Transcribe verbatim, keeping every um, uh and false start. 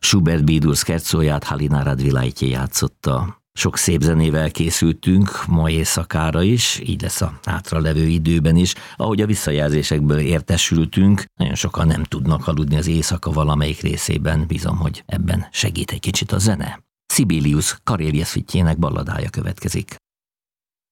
Schubert B-dur szkercóját Halina Radvilaitje játszotta. Sok szép zenével készültünk ma éjszakára is, így lesz a hátralevő időben is. Ahogy a visszajelzésekből értesültünk, nagyon sokan nem tudnak aludni az éjszaka valamelyik részében, bízom, hogy ebben segít egy kicsit a zene. Sibelius Karélia szüttyének balladája következik.